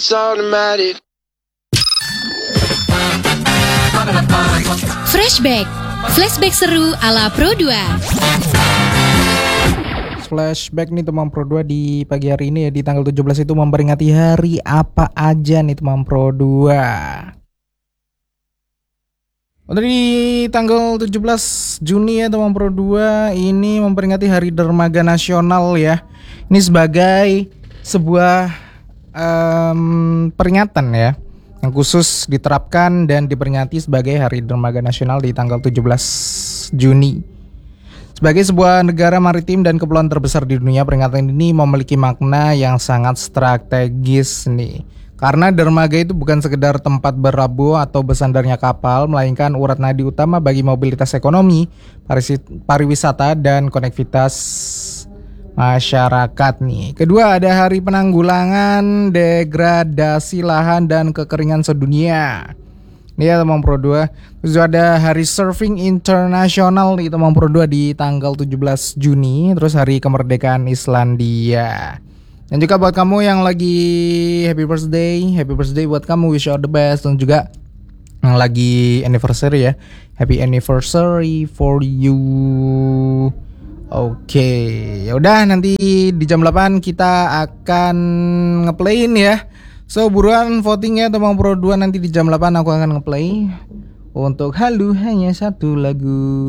It's automatic. Flashback. Flashback seru ala Pro 2. Flashback nih teman Pro 2 di pagi hari ini ya, di tanggal 17 itu memperingati hari apa aja nih teman Pro 2. Untuk di tanggal 17 Juni ya teman Pro 2 ini memperingati Hari Dermaga Nasional ya. Ini sebagai sebuah peringatan ya yang khusus diterapkan dan diperingati sebagai Hari Dermaga Nasional di tanggal 17 Juni. Sebagai sebuah negara maritim dan kepulauan terbesar di dunia, peringatan ini memiliki makna yang sangat strategis nih. Karena dermaga itu bukan sekedar tempat berlabuh atau bersandarnya kapal, melainkan urat nadi utama bagi mobilitas ekonomi, pariwisata, dan konektivitas masyarakat nih. Kedua, ada Hari Penanggulangan Degradasi Lahan dan Kekeringan Sedunia. Ini ya teman Pro 2. Terus ada Hari Surfing Internasional nih teman Pro 2 di tanggal 17 Juni. Terus Hari Kemerdekaan Islandia. Dan juga buat kamu yang lagi happy birthday buat kamu, wish you all the best. Dan juga yang lagi anniversary ya, happy anniversary for you. Oke, yaudah nanti di jam 8 kita akan ngeplayin ya. So buruan votingnya teman Pro 2, nanti di jam 8 aku akan ngeplay untuk Halu Hanya Satu Lagu.